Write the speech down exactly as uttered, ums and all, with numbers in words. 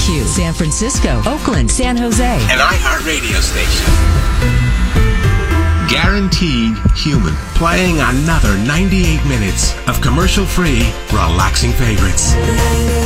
Q, San Francisco, Oakland, San Jose. An iHeartRadio station. Guaranteed human. Playing another ninety-eight minutes of commercial-free, relaxing favorites.